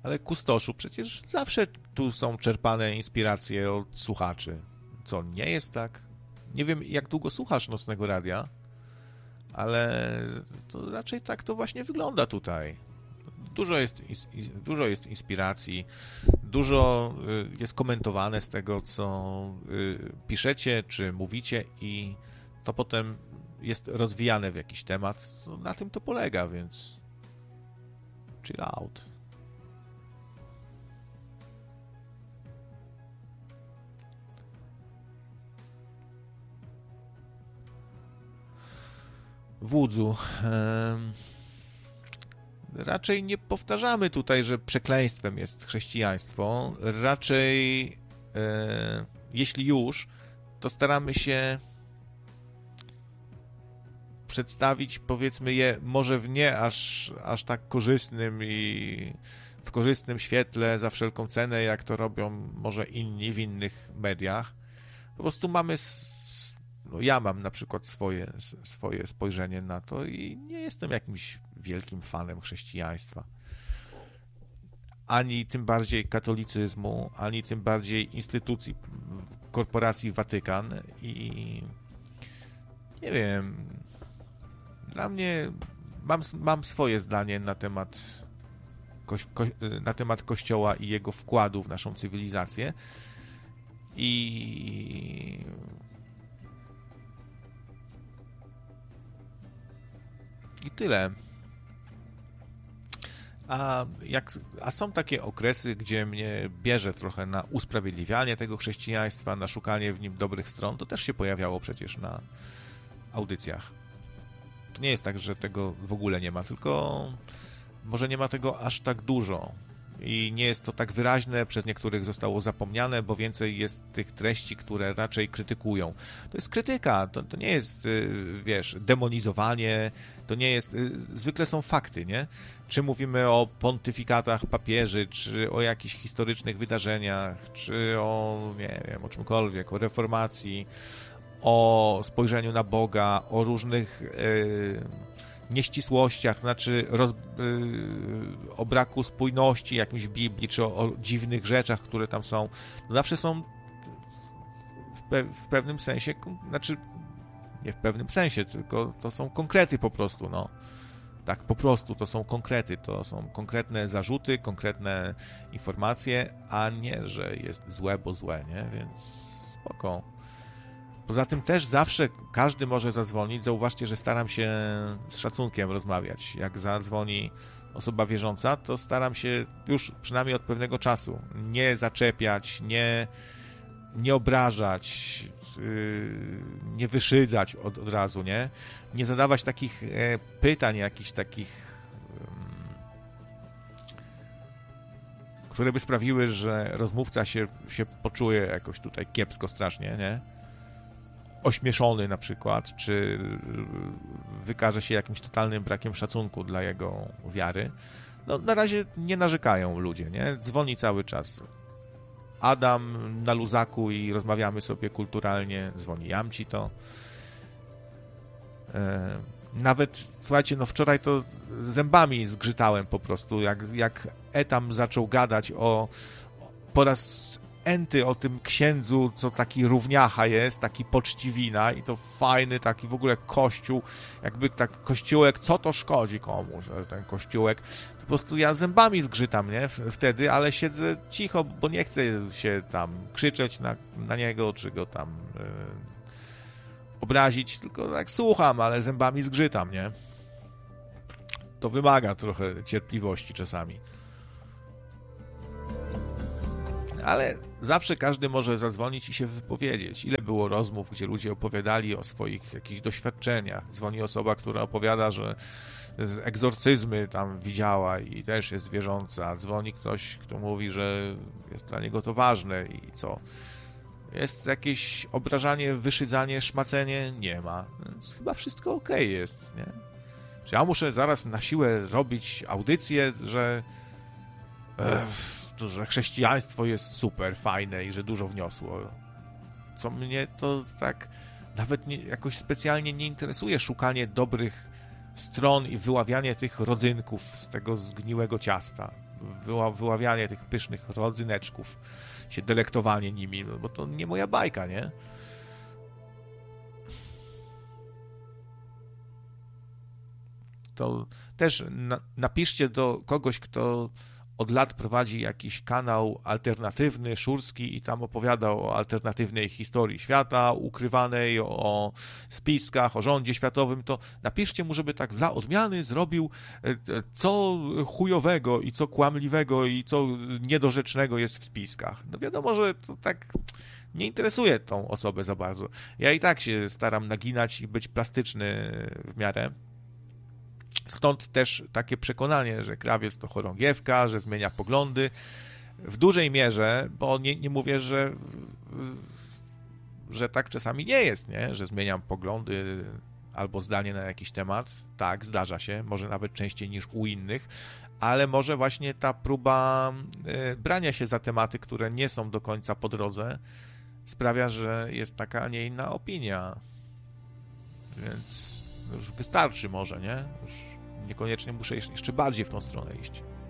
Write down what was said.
Ale Kustoszu, przecież zawsze tu są czerpane inspiracje od słuchaczy. Co, nie jest tak? Nie wiem, jak długo słuchasz Nocnego Radia, ale to raczej tak to właśnie wygląda tutaj. Dużo jest inspiracji, dużo jest komentowane z tego, co piszecie czy mówicie i to potem jest rozwijane w jakiś temat. Na tym to polega, więc chill out. Wódzu, raczej nie powtarzamy tutaj, że przekleństwem jest chrześcijaństwo. Raczej, jeśli już, to staramy się przedstawić, powiedzmy, je może w nie aż tak korzystnym i w korzystnym świetle za wszelką cenę, jak to robią może inni w innych mediach. Po prostu mamy, no ja mam na przykład swoje spojrzenie na to i nie jestem jakimś wielkim fanem chrześcijaństwa. Ani tym bardziej katolicyzmu, ani tym bardziej instytucji korporacji Watykan i nie wiem, dla mnie mam swoje zdanie na temat Kościoła i jego wkładu w naszą cywilizację i tyle. A są takie okresy, gdzie mnie bierze trochę na usprawiedliwianie tego chrześcijaństwa, na szukanie w nim dobrych stron. To też się pojawiało przecież na audycjach. To nie jest tak, że tego w ogóle nie ma, tylko może nie ma tego aż tak dużo i nie jest to tak wyraźne, przez niektórych zostało zapomniane, bo więcej jest tych treści, które raczej krytykują. To jest krytyka, to nie jest, wiesz, demonizowanie, to nie jest, zwykle są fakty, nie? Czy mówimy o pontyfikatach papieży, czy o jakichś historycznych wydarzeniach, czy o, nie wiem, o czymkolwiek, o reformacji, o spojrzeniu na Boga, o różnych nieścisłościach, znaczy o braku spójności jakimś w Biblii, czy o dziwnych rzeczach, które tam są, zawsze są w pewnym sensie, znaczy nie w pewnym sensie, tylko to są konkrety po prostu, no. Tak, po prostu to są konkrety, to są konkretne zarzuty, konkretne informacje, a nie, że jest złe, bo złe, nie? Więc spoko. Poza tym też zawsze każdy może zadzwonić. Zauważcie, że staram się z szacunkiem rozmawiać. Jak zadzwoni osoba wierząca, to staram się już przynajmniej od pewnego czasu nie zaczepiać, nie obrażać, nie wyszydzać od razu, nie? Nie zadawać takich pytań jakichś takich, które by sprawiły, że rozmówca się poczuje jakoś tutaj kiepsko strasznie, nie? Ośmieszony na przykład, czy wykaże się jakimś totalnym brakiem szacunku dla jego wiary. No, na razie nie narzekają ludzie, nie? Dzwoni cały czas Adam na luzaku i rozmawiamy sobie kulturalnie, dzwoni Jamci to. Nawet, słuchajcie, no wczoraj to zębami zgrzytałem po prostu, jak Etam zaczął gadać po raz enty o tym księdzu, co taki równiacha jest, taki poczciwina i to fajny taki w ogóle kościół, jakby tak kościółek, co to szkodzi komuś, ten kościółek, to po prostu ja zębami zgrzytam, nie, wtedy, ale siedzę cicho, bo nie chcę się tam krzyczeć na niego, czy go tam obrazić, tylko tak słucham, ale zębami zgrzytam, nie. To wymaga trochę cierpliwości czasami. Ale zawsze każdy może zadzwonić i się wypowiedzieć. Ile było rozmów, gdzie ludzie opowiadali o swoich jakichś doświadczeniach. Dzwoni osoba, która opowiada, że egzorcyzmy tam widziała i też jest wierząca. Dzwoni ktoś, kto mówi, że jest dla niego to ważne i co? Jest jakieś obrażanie, wyszydzanie, szmacenie? Nie ma. Więc chyba wszystko okej jest, nie? Czy ja muszę zaraz na siłę robić audycję, że chrześcijaństwo jest super fajne i że dużo wniosło. Co mnie to tak nawet jakoś specjalnie nie interesuje, szukanie dobrych stron i wyławianie tych rodzynków z tego zgniłego ciasta. wyławianie tych pysznych rodzyneczków, się delektowanie nimi, no bo to nie moja bajka, nie? To też napiszcie do kogoś, kto od lat prowadzi jakiś kanał alternatywny, szurski i tam opowiadał o alternatywnej historii świata, ukrywanej, o spiskach, o rządzie światowym, to napiszcie mu, żeby tak dla odmiany zrobił, co chujowego i co kłamliwego i co niedorzecznego jest w spiskach. No wiadomo, że to tak nie interesuje tą osobę za bardzo. Ja i tak się staram naginać i być plastyczny w miarę. Stąd też takie przekonanie, że krawiec to chorągiewka, że zmienia poglądy. W dużej mierze, bo nie mówię, że tak czasami nie jest, nie? Że zmieniam poglądy albo zdanie na jakiś temat. Tak, zdarza się, może nawet częściej niż u innych, ale może właśnie ta próba brania się za tematy, które nie są do końca po drodze, sprawia, że jest taka, a nie inna opinia. Więc już wystarczy może, nie? Już niekoniecznie muszę jeszcze bardziej w tą stronę iść.